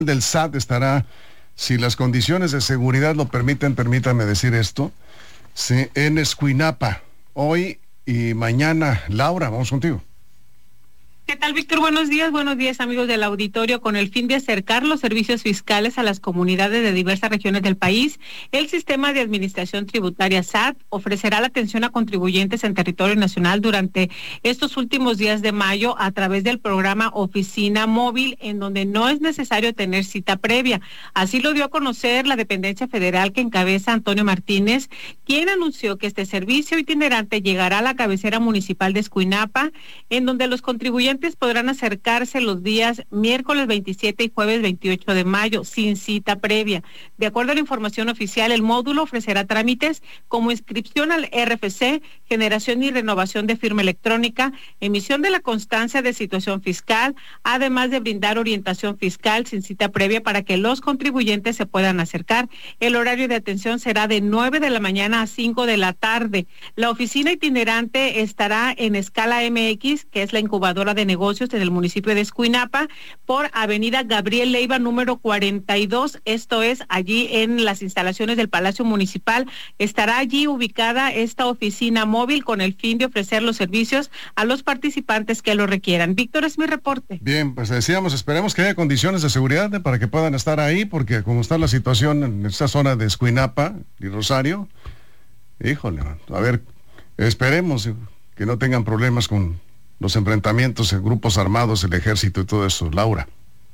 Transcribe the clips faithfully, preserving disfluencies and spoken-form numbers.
del S A T estará, si las condiciones de seguridad lo permiten, permítame decir esto, sí, en Escuinapa, hoy y mañana. Laura, vamos contigo. ¿Qué tal, Víctor? Buenos días, buenos días, amigos del auditorio. Con el fin de acercar los servicios fiscales a las comunidades de diversas regiones del país, el Sistema de Administración Tributaria S A T ofrecerá la atención a contribuyentes en territorio nacional durante estos últimos días de mayo a través del programa Oficina Móvil, en donde no es necesario tener cita previa. Así lo dio a conocer la dependencia federal que encabeza Antonio Martínez, quien anunció que este servicio itinerante llegará a la cabecera municipal de Escuinapa, en donde los contribuyentes podrán acercarse los días miércoles veintisiete y jueves veintiocho de mayo sin cita previa. De acuerdo a la información oficial, el módulo ofrecerá trámites como inscripción al R F C, generación y renovación de firma electrónica, emisión de la constancia de situación fiscal, además de brindar orientación fiscal sin cita previa para que los contribuyentes se puedan acercar. El horario de atención será de nueve de la mañana a cinco de la tarde. La oficina itinerante estará en Escala M X, que es la incubadora de negocios en el municipio de Escuinapa, por Avenida Gabriel Leiva número cuarenta y dos, esto es allí en las instalaciones del Palacio Municipal. Estará allí ubicada esta oficina móvil con el fin de ofrecer los servicios a los participantes que lo requieran. Víctor, es mi reporte. Bien, pues decíamos, esperemos que haya condiciones de seguridad, ¿eh?, para que puedan estar ahí, porque como está la situación en esta zona de Escuinapa y Rosario, híjole, a ver, esperemos que no tengan problemas con los enfrentamientos en grupos armados, el ejército y todo eso. Laura.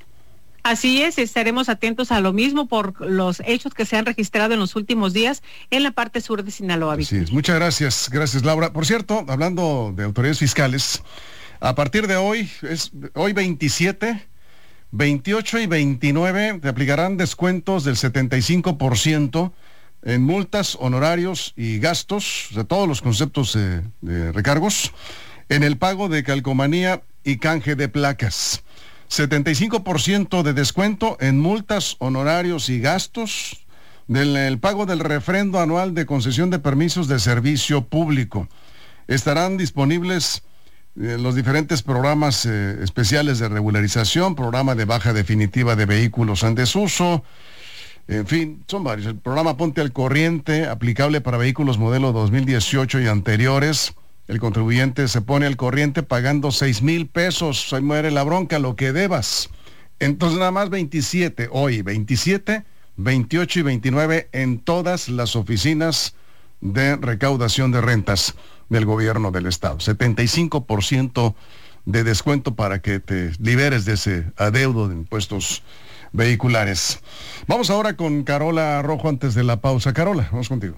Así es, estaremos atentos a lo mismo por los hechos que se han registrado en los últimos días en la parte sur de Sinaloa. Así es. Muchas gracias, gracias, Laura. Por cierto, hablando de autoridades fiscales, a partir de hoy, es hoy veintisiete, veintiocho y veintinueve, te aplicarán descuentos del setenta y cinco por ciento en multas, honorarios y gastos, de todos los conceptos de, de recargos, en el pago de calcomanía y canje de placas. setenta y cinco por ciento de descuento en multas, honorarios y gastos del el pago del refrendo anual de concesión de permisos de servicio público. Estarán disponibles eh, los diferentes programas eh, especiales de regularización, programa de baja definitiva de vehículos en desuso, en fin, son varios. El programa Ponte al Corriente, aplicable para vehículos modelo dos mil dieciocho y anteriores. El contribuyente se pone al corriente pagando seis mil pesos. Ahí muere la bronca, lo que debas. Entonces nada más veintisiete, hoy veintisiete, veintiocho y veintinueve en todas las oficinas de recaudación de rentas del gobierno del estado. setenta y cinco por ciento de descuento para que te liberes de ese adeudo de impuestos vehiculares. Vamos ahora con Carola Rojo antes de la pausa. Carola, vamos contigo.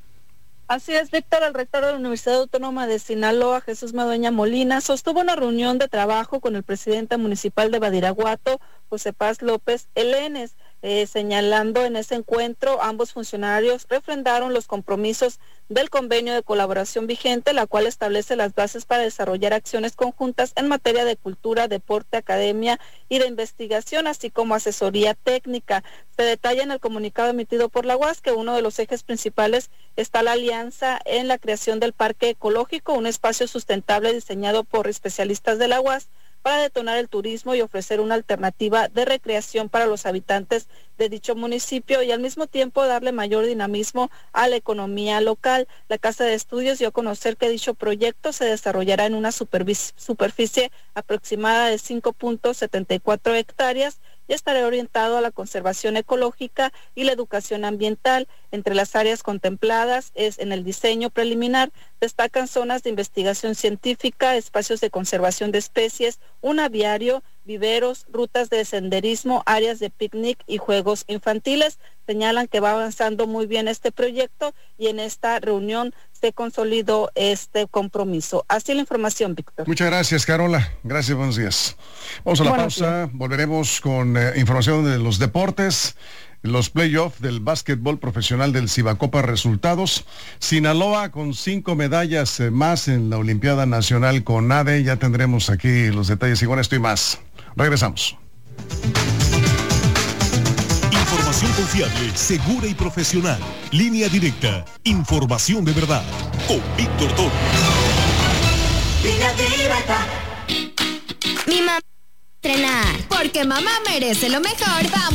Así es, Víctor. El rector de la Universidad Autónoma de Sinaloa, Jesús Madueña Molina, sostuvo una reunión de trabajo con el presidente municipal de Badiraguato, José Paz López Elenes. Eh, señalando en ese encuentro, ambos funcionarios refrendaron los compromisos del convenio de colaboración vigente, la cual establece las bases para desarrollar acciones conjuntas en materia de cultura, deporte, academia y de investigación, así como asesoría técnica. Se detalla en el comunicado emitido por la U A S que uno de los ejes principales está la alianza en la creación del Parque Ecológico, un espacio sustentable diseñado por especialistas de la U A S para detonar el turismo y ofrecer una alternativa de recreación para los habitantes de dicho municipio y al mismo tiempo darle mayor dinamismo a la economía local. La Casa de Estudios dio a conocer que dicho proyecto se desarrollará en una superficie aproximada de cinco punto setenta y cuatro hectáreas y estará orientado a la conservación ecológica y la educación ambiental. Entre las áreas contempladas es en el diseño preliminar, destacan zonas de investigación científica, espacios de conservación de especies, un aviario, viveros, rutas de senderismo, áreas de picnic y juegos infantiles. Señalan que va avanzando muy bien este proyecto y en esta reunión se consolidó este compromiso. Así la información, Víctor. Muchas gracias, Carola. Gracias, buenos días. Vamos a la buenos pausa, días. Volveremos con eh, información de los deportes, los playoffs del básquetbol profesional del Cibacopa, resultados. Sinaloa con cinco medallas eh, más en la Olimpiada Nacional con ADE. Ya tendremos aquí los detalles y con esto y más. Regresamos. Información confiable, segura y profesional. Línea directa. Información de verdad. Con Víctor Toro. Línea directa. Mi mamá entrenar. Por Porque mamá merece lo mejor. Vamos